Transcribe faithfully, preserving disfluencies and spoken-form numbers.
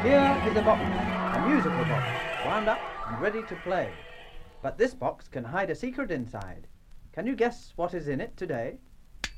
Here is a box, a musical box, wound up and ready to play. But this box can hide a secret inside. Can you guess what is in it today?